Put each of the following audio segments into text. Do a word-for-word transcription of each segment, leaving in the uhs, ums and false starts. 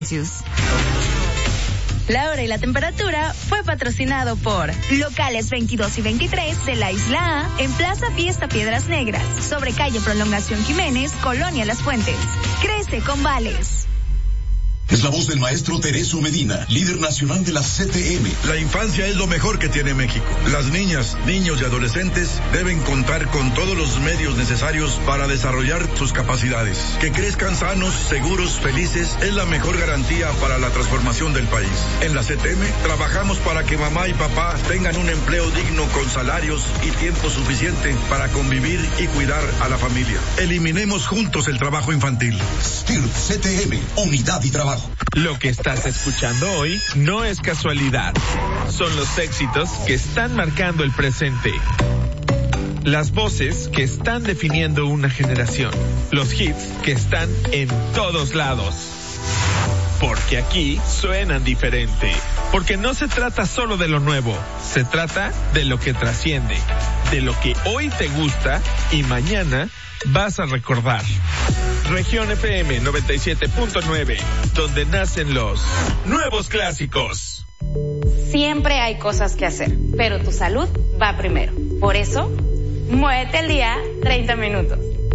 La hora y la temperatura fue patrocinado por Locales veintidós y veintitrés de la Isla A en Plaza Fiesta Piedras Negras, sobre calle Prolongación Jiménez, Colonia Las Fuentes. Crece con Vales. Es la voz del maestro Tereso Medina, líder nacional de la C T M. La infancia es lo mejor que tiene México. Las niñas, niños y adolescentes deben contar con todos los medios necesarios para desarrollar sus capacidades. Que crezcan sanos, seguros, felices es la mejor garantía para la transformación del país. En la C T M trabajamos para que mamá y papá tengan un empleo digno con salarios y tiempo suficiente para convivir y cuidar a la familia. Eliminemos juntos el trabajo infantil. S T I R P C T M, unidad y trabajo. Lo que estás escuchando hoy no es casualidad. Son los éxitos que están marcando el presente. Las voces que están definiendo una generación. Los hits que están en todos lados. Porque aquí suenan diferente. Porque no se trata solo de lo nuevo. Se trata de lo que trasciende. De lo que hoy te gusta y mañana vas a recordar. Región F M noventa y siete punto nueve, donde nacen los nuevos clásicos. Siempre hay cosas que hacer, pero tu salud va primero. Por eso, muévete al día treinta minutos.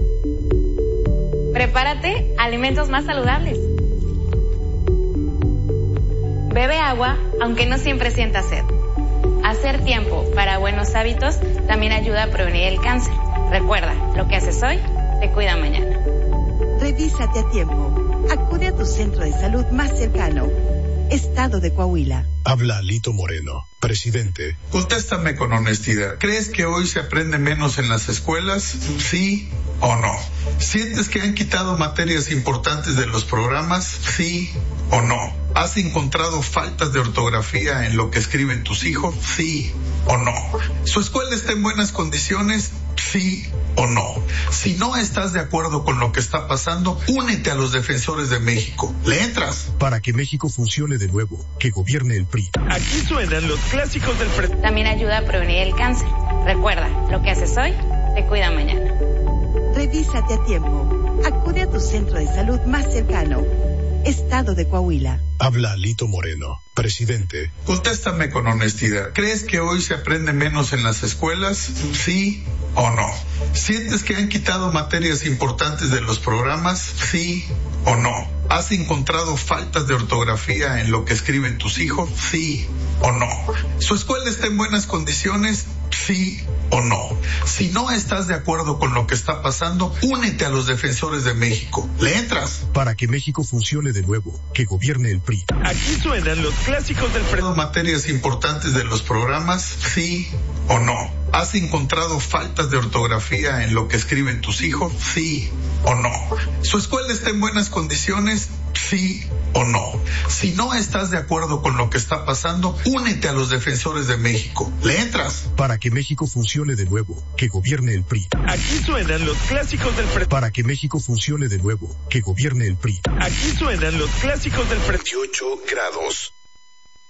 Prepárate alimentos más saludables. Bebe agua, aunque no siempre sientas sed. Hacer tiempo para buenos hábitos también ayuda a prevenir el cáncer. Recuerda, lo que haces hoy te cuida mañana. Revísate a tiempo. Acude a tu centro de salud más cercano. Estado de Coahuila. Habla Alito Moreno, presidente. Contéstame con honestidad. ¿Crees que hoy se aprende menos en las escuelas? ¿Sí o no? ¿Sientes que han quitado materias importantes de los programas? ¿Sí o no? ¿Has encontrado faltas de ortografía en lo que escriben tus hijos? ¿Sí o no? ¿Su escuela está en buenas condiciones? ¿Sí o no? Si no estás de acuerdo con lo que está pasando, únete a los defensores de México. ¿Le entras? Para que México funcione de nuevo, que gobierne el P R I. Aquí suenan los clásicos del pre... También ayuda a prevenir el cáncer. Recuerda, lo que haces hoy te cuida mañana. Revísate a tiempo. Acude a tu centro de salud más cercano. Estado de Coahuila. Habla Alito Moreno, presidente. Contéstame con honestidad. ¿Crees que hoy se aprende menos en las escuelas? ¿Sí o no? ¿Sientes que han quitado materias importantes de los programas? ¿Sí o no? ¿Has encontrado faltas de ortografía en lo que escriben tus hijos? ¿Sí o no? ¿Su escuela está en buenas condiciones? ¿Sí o no? Si no estás de acuerdo con lo que está pasando, únete a los defensores de México. ¿Le entras? Para que México funcione de nuevo, que gobierne el P R I. Aquí suenan los clásicos del pre... materias importantes de los programas, ¿sí o no? ¿Has encontrado faltas de ortografía en lo que escriben tus hijos? ¿Sí o no? ¿Su escuela está en buenas condiciones? ¿Sí o no? Si no estás de acuerdo con lo que está pasando, únete a los defensores de México. ¿Le entras? Para que México funcione de nuevo, que gobierne el P R I. Aquí suenan los clásicos del pre... Para que México funcione de nuevo, que gobierne el P R I. Aquí suenan los clásicos del pre... veintiocho grados.